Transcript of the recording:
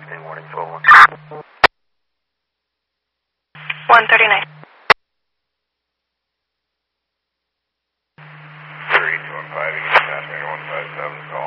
State warning 12-1. 139. 3215, East Passenger 157, call